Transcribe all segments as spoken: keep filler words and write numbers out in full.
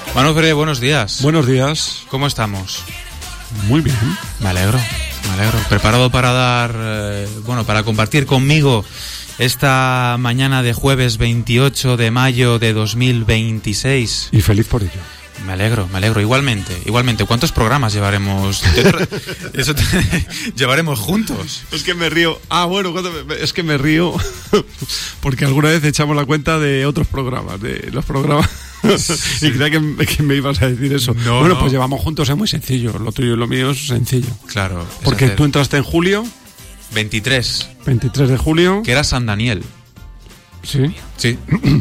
Manu Ferrer, buenos días. Buenos días. ¿Cómo estamos? Muy bien. Me alegro, me alegro. ¿Preparado para dar, eh, bueno, para compartir conmigo esta mañana de jueves veintiocho de mayo de dos mil veintiséis? Y feliz por ello. Me alegro, me alegro. Igualmente, igualmente. ¿Cuántos programas llevaremos? Eso te... llevaremos juntos. Es que me río. Ah, bueno, es que me río porque alguna vez echamos la cuenta de otros programas, de los programas. Sí. Y creía que, que me ibas a decir eso. No, bueno, no. Pues llevamos juntos, es muy sencillo. Lo tuyo y lo mío es sencillo. Claro. Porque hacer... tú entraste en julio. veintitrés. veintitrés de julio. Que era San Daniel. Sí. Sí.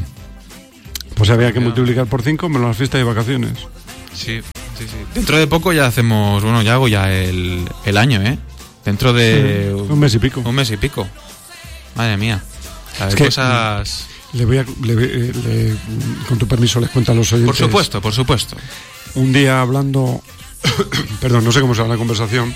Pues había que multiplicar por cinco menos las fiestas y vacaciones. Sí, sí, sí. Dentro de poco ya hacemos, bueno, ya hago ya el, el año, ¿eh? Dentro de... Sí, un mes y pico. Un mes y pico. Madre mía. A ver, es que cosas... Le voy a... Le, le, con tu permiso les cuento a los oyentes. Por supuesto, por supuesto. Un día hablando... perdón, no sé cómo se llama la conversación.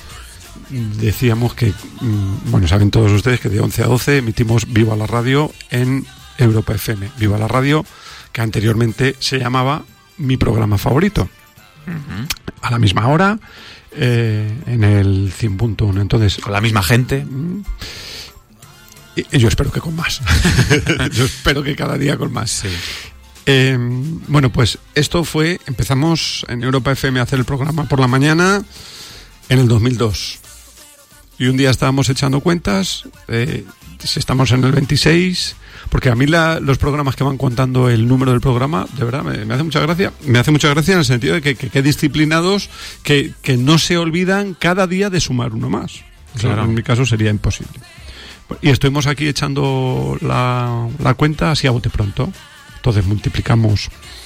Decíamos que... Bueno, saben todos ustedes que de once a doce emitimos Viva la Radio en Europa F M. Viva la Radio, que anteriormente se llamaba Mi Programa Favorito. Uh-huh. A la misma hora, eh, en el cien punto uno. Entonces, con la misma gente. Y, y yo espero que con más. Yo espero que cada día con más. Sí. Eh, bueno, pues esto fue... Empezamos en Europa F M a hacer el programa por la mañana en el dos mil dos. Y un día estábamos echando cuentas, eh, si estamos en el veintiséis... Porque a mí la, los programas que van contando el número del programa, de verdad, me, me hace mucha gracia. Me hace mucha gracia en el sentido de que, que, que disciplinados, que, que no se olvidan cada día de sumar uno más. Claro. O sea, en mi caso sería imposible. Y estuvimos aquí echando la, la cuenta así a bote pronto. Entonces multiplicamos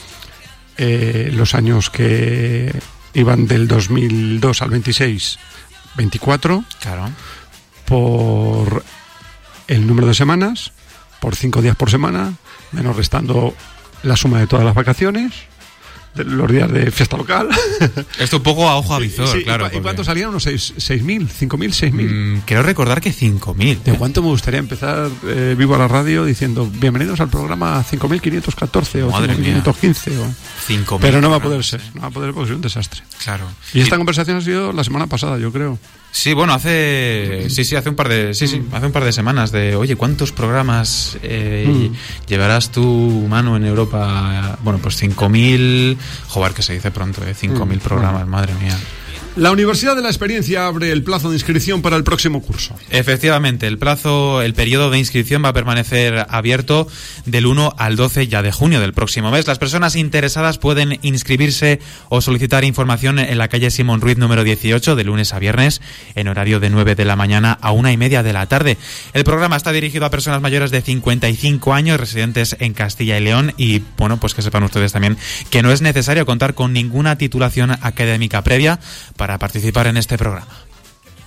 eh, los años que iban del dos mil dos al veintiséis, veinticuatro. Claro. Por el número de semanas, por cinco días por semana, menos restando la suma de todas las vacaciones, de los días de fiesta local. Esto un poco a ojo a visor, sí, claro. ¿Y, porque... ¿y cuánto salían? ¿Unos seis mil? ¿cinco mil? ¿seis mil? Mm, quiero recordar que cinco mil. ¿De cuánto me gustaría empezar eh, Vivo a la Radio diciendo bienvenidos al programa cinco mil quinientos catorce o cinco mil quinientos quince? O... cinco mil. Pero no va a poder ser, no va a poder porque es un desastre. Claro. Y esta y... conversación ha sido la semana pasada, yo creo. Sí, bueno, hace sí, sí, hace un par de sí, sí, hace un par de semanas de, oye, ¿cuántos programas eh, mm. llevarás tú, Manu, en Europa? Bueno, pues cinco mil, joder, que se dice pronto, eh, cinco mil mm. programas, madre mía. La Universidad de la Experiencia abre el plazo de inscripción para el próximo curso. Efectivamente, el plazo, el periodo de inscripción va a permanecer abierto del uno al doce ya de junio del próximo mes. Las personas interesadas pueden inscribirse o solicitar información en la calle Simón Ruiz número dieciocho de lunes a viernes en horario de nueve de la mañana a una y media de la tarde. El programa está dirigido a personas mayores de cincuenta y cinco años residentes en Castilla y León y, bueno, pues que sepan ustedes también que no es necesario contar con ninguna titulación académica previa para participar en este programa.